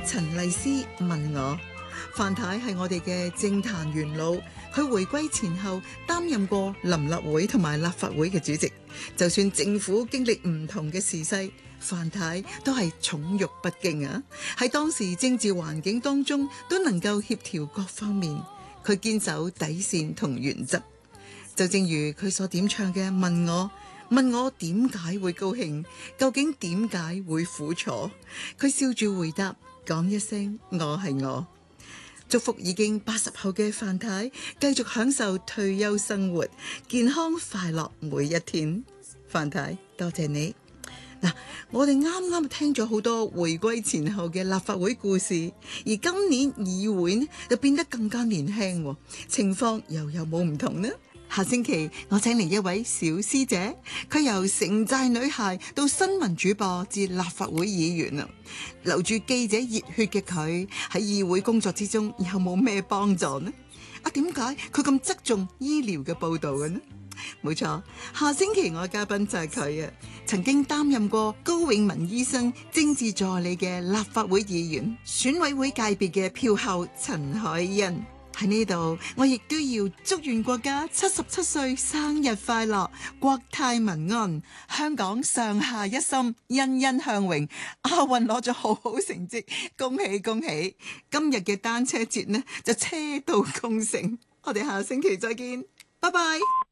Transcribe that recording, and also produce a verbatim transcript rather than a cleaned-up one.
陳麗斯問我。范太係我哋嘅政壇元老，佢回歸前後擔任過臨立會同埋立法會嘅主席。就算政府經歷唔同嘅時勢，范太都係寵辱不驚啊！喺當時政治環境當中都能夠協調各方面，佢堅守底線同原則。就正如佢所點唱嘅，問我問我點解會高興，究竟點解會苦楚？佢笑住回答，講一聲我係我。祝福已經八十後嘅范太繼續享受退休生活，健康快樂每一天。范太，多謝你。嗱，我哋啱啱聽咗好多回歸前後嘅立法會故事，而今年議會呢就變得更加年輕，情況又有冇唔同呢？下星期我請嚟一位小師姐，佢由城寨女孩到新聞主播至立法會議員啊，留住記者熱血嘅佢喺議會工作之中有冇咩幫助呢？啊，點解佢咁側重醫療嘅報導嘅呢？冇錯，下星期我嘅嘉賓就係佢啊，曾經擔任過高永文醫生政治助理嘅立法會議員，選委會界別嘅票后陳凱欣。喺呢度，我亦都要祝願國家七十七歲生日快樂，國泰民安，香港上下一心，欣欣向榮。亞運攞咗好好成績，恭喜恭喜！今日嘅單車節呢就車到功成，我哋下星期再見，拜拜。